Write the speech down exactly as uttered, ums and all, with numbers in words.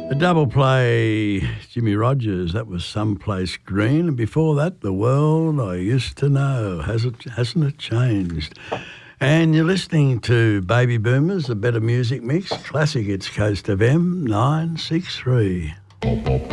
A double play, Jimmy Rogers, that was Someplace Green. And before that, The World I Used to Know. Has it, hasn't it changed? And you're listening to Baby Boomers, a better music mix. Classic Hits Coast F M nine six three.